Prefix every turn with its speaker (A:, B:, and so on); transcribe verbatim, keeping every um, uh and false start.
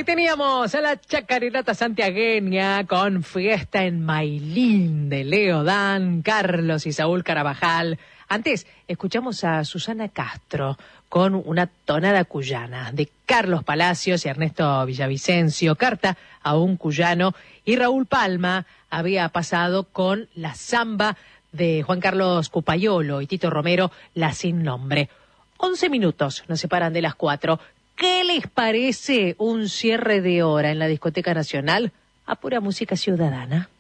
A: Ahí teníamos a la chacarinata santiagueña con Fiesta en Mailín de Leo Dan, Carlos y Saúl Carabajal. Antes escuchamos a Susana Castro con una tonada cuyana de Carlos Palacios y Ernesto Villavicencio, Carta a un cuyano, y Raúl Palma había pasado con la samba de Juan Carlos Cupayolo y Tito Romero, La Sin Nombre. Once minutos nos separan de las cuatro. ¿Qué les parece un cierre de hora en la Discoteca Nacional a pura música ciudadana?